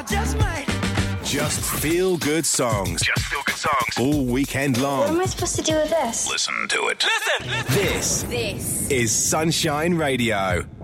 just might. Just feel good songs. Just feel good songs. All weekend long. What am I supposed to do with this? Listen to it. Listen! This is Sunshine Radio.